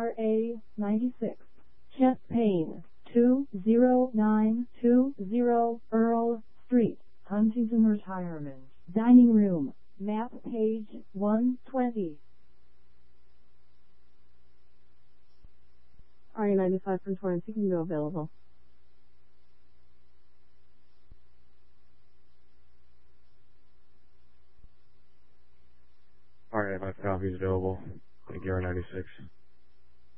RA96. Chest pain. 20920 Earl Street, Huntington Retirement. Dining room. Map page 120. RA95 from Torrance, you can go available. RA5 copies available. Thank you, R96.